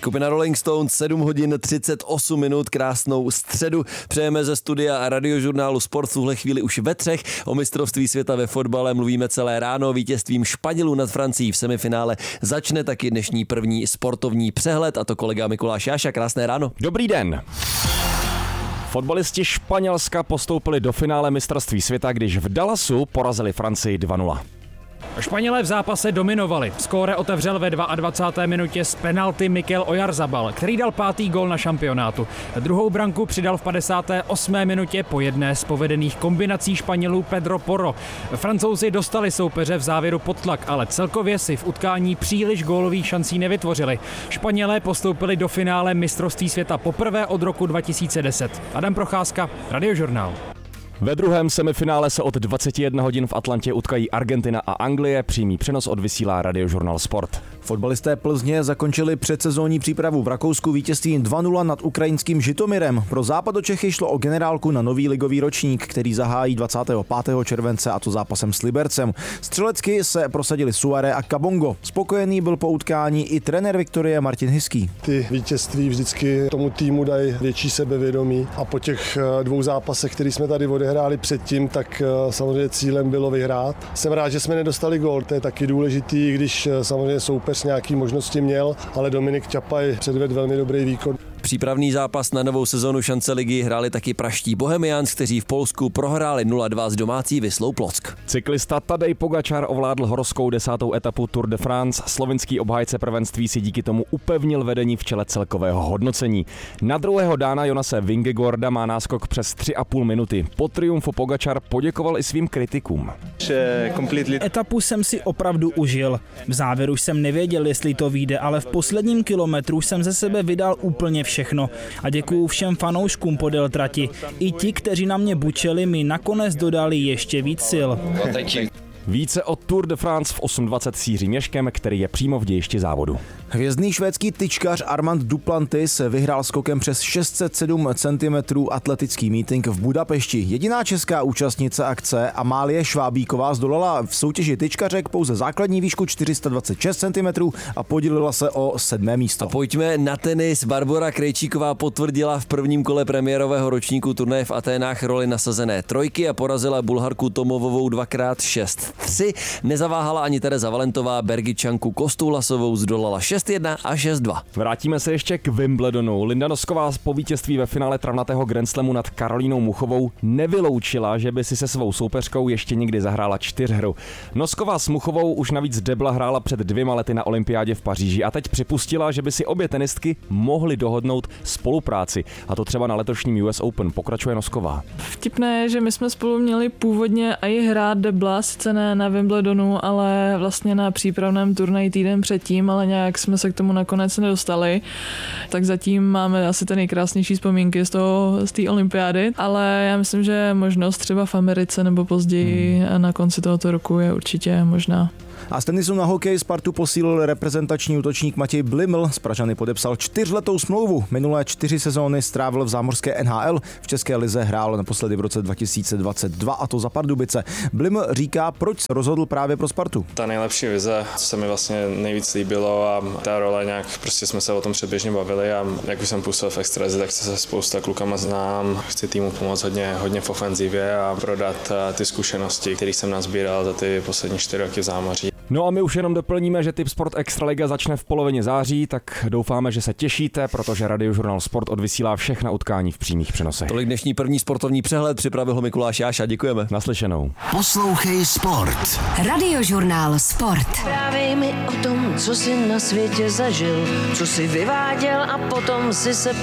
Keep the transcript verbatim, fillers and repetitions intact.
Skupina Rolling Stones, sedm hodin třicet osm minut, krásnou středu. Přejeme ze studia a radiožurnálu Sport v tuhle chvíli už ve třech. O mistrovství světa ve fotbale mluvíme celé ráno. Vítězstvím Španělů nad Francií v semifinále začne taky dnešní první sportovní přehled, a to kolega Mikuláš Jáša. Krásné ráno. Dobrý den. Fotbalisti Španělska postoupili do finále mistrovství světa, když v Dallasu porazili Francii dva nula. Španělé v zápase dominovali. Skóre otevřel ve dvacáté druhé minutě z penalty Mikel Oyarzabal, který dal pátý gól na šampionátu. Druhou branku přidal v padesáté osmé minutě po jedné z povedených kombinací Španělů Pedro Porro. Francouzi dostali soupeře v závěru pod tlak, ale celkově si v utkání příliš gólových šancí nevytvořili. Španělé postoupili do finále mistrovství světa poprvé od roku dva tisíce deset. Adam Procházka, Radiožurnál. Ve druhém semifinále se od dvacet jedna hodin v Atlantě utkají Argentina a Anglie. Přímý přenos odvysílá Radiožurnál Sport. Fotbalisté Plzně zakončili předsezónní přípravu v Rakousku vítězstvím dva nula nad ukrajinským Žitomirem. Pro Západočechy šlo o generálku na nový ligový ročník, který zahájí dvacátého pátého července, a to zápasem s Libercem. Střelecky se prosadili Suare a Kabongo. Spokojený byl po utkání i trenér Viktorie Martin Hiský. Ty vítězství vždycky tomu týmu dají větší sebevědomí a po těch dvou zápasech, který jsme tady odehráli předtím, tak samozřejmě cílem bylo vyhrát. Jsem rád, že jsme nedostali gól, to je taky důležitý, když samozřejmě soupeř nějaký možnosti měl, ale Dominik Čapaj předvedl velmi dobrý výkon. Přípravný zápas na novou sezonu šance ligy hráli taky praští Bohemians, kteří v Polsku prohráli nula dva s domácí Vislou Plock. Cyklista Tadej Pogačar ovládl horskou desátou etapu Tour de France. Slovinský obhájce prvenství si díky tomu upevnil vedení v čele celkového hodnocení. Na druhého Dána Jonase Vingegaarda má náskok přes tři a půl minuty. Po triumfu Pogačar poděkoval i svým kritikům. Etapu jsem si opravdu užil. V závěru jsem nevěděl, jestli to vyjde, ale v posledním kilometru jsem ze sebe vydal úplně všechno. A děkuju všem fanouškům podél trati. I ti, kteří na mě bučeli, mi nakonec dodali ještě víc sil. Více o Tour de France v osm dvacet s Jiřím Ježkem, který je přímo v dějišti závodu. Hvězdný švédský tyčkař Armand Duplantis vyhrál skokem přes šest set sedm centimetrů atletický meeting v Budapešti. Jediná česká účastnice akce Amálie Švábíková zdolala v soutěži tyčkařek pouze základní výšku čtyři sta dvacet šest centimetrů a podělila se o sedmé místo. A pojďme na tenis. Barbora Krejčíková potvrdila v prvním kole premiérového ročníku turnaje v Aténách roli nasazené trojky a porazila Bulharku Tomovovou dvakrát šest tři. Nezaváhala ani Tereza Valentová, Belgičanku Kostoulasovou zdolala šest jedna a šest dva. Vrátíme se ještě k Wimbledonu. Linda Nosková po vítězství ve finále travnatého Grand Slamu nad Karolínou Muchovou nevyloučila, že by si se svou soupeřkou ještě někdy zahrála čtyřhru. Nosková s Muchovou už navíc debla hrála před dvěma lety na olympiádě v Paříži a teď připustila, že by si obě tenistky mohly dohodnout spolupráci. A to třeba na letošním U S Open, pokračuje Nosková. Vtipné je, že my jsme spolu měli původně i hrát debla, sice ne na Wimbledonu, ale vlastně na přípravném turnaji týden předtím, ale nějak jsme se k tomu nakonec nedostali. Tak zatím máme asi ty nejkrásnější vzpomínky z toho, z té olympiády, ale já myslím, že možnost třeba v Americe nebo později hmm. na konci tohoto roku je určitě možná. A z tenisu na hokej Spartu posílil reprezentační útočník Matěj Bliml. S Pražany podepsal čtyřletou smlouvu. Minulé čtyři sezóny strávil v zámořské N H L. V české lize hrál naposledy v roce dva tisíce dvacet dva, a to za Pardubice. Bliml říká, proč se rozhodl právě pro Spartu. Ta nejlepší vize, co se mi vlastně nejvíc líbilo, a ta role nějak, prostě jsme se o tom předběžně bavili, a jak už jsem působil v extralize, tak se spousta klukama znám. Chci týmu pomoct hodně, hodně v ofenzivě a prodat ty zkušenosti, které jsem nazbíral za ty poslední čtyři roky v zámoří. No a my už jenom doplníme, že Tip Sport Extraliga začne v polovině září, tak doufáme, že se těšíte, protože Radiožurnál Sport odvysílá všechna utkání v přímých přenosech. Tolik dnešní první sportovní přehled, připravil ho Mikuláš Jáša, děkujeme. Naslyšenou. Poslouchej Sport. Radiožurnál Sport. Vyprávěj mi o tom, co jsi na světě zažil, co jsi vyváděl a potom si se